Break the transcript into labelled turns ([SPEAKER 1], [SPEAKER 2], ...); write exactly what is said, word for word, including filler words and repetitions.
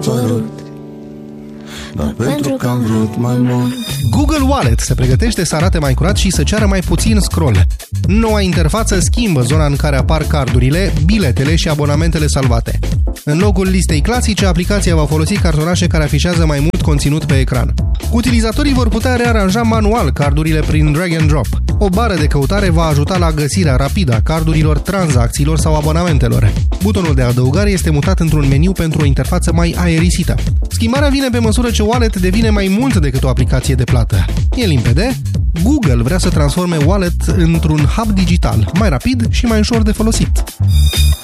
[SPEAKER 1] dispărut, dar pentru că am vrut mai mult.
[SPEAKER 2] Google Wallet se pregătește să arate mai curat și să ceară mai puțin scroll. Noua interfață schimbă zona în care apar cardurile, biletele și abonamentele salvate. În locul listei clasice, aplicația va folosi cartonașe care afișează mai mult conținut pe ecran. Utilizatorii vor putea rearanja manual cardurile prin drag and drop. O bară de căutare va ajuta la găsirea rapidă a cardurilor, tranzacțiilor sau abonamentelor. Butonul de adăugare este mutat într-un meniu pentru o interfață mai aerisită. Schimbarea vine pe măsură ce Wallet devine mai mult decât o aplicație de plată. E limpede? Google vrea să transforme Wallet într-un hub digital, mai rapid și mai ușor de folosit.